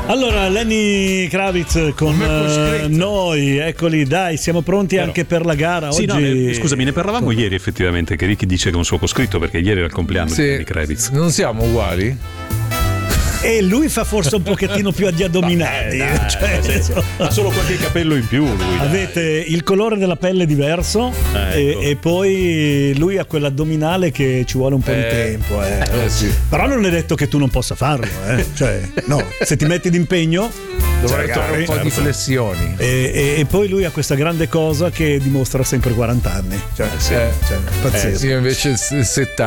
Allora, Lenny Kravitz con noi, eccoli, dai, siamo pronti anche per la gara sì, oggi. No, scusami, ne parlavamo ieri effettivamente, che Ricky dice che è un suo coscritto perché ieri era il compleanno di Lenny Kravitz. Non siamo uguali? E lui fa forse un pochettino più agli addominali, ha solo qualche capello in più lui. Avete il colore della pelle diverso, ecco. e poi lui ha quell'addominale che ci vuole un po' di tempo, sì. Però non è detto che tu non possa farlo, cioè, no, se ti metti d'impegno dovrei fare un po' di flessioni. E poi lui ha questa grande cosa che dimostra sempre 40 anni, pazzesco. Io invece 70.